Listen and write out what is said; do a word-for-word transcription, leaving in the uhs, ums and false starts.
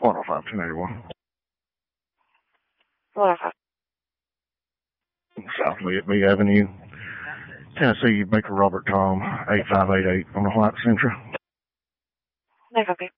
one oh five, ten eighty-one. one oh five. South Lee Avenue, Tennessee, Baker Robert Tom, eight five eight eight on the White Central. No copy.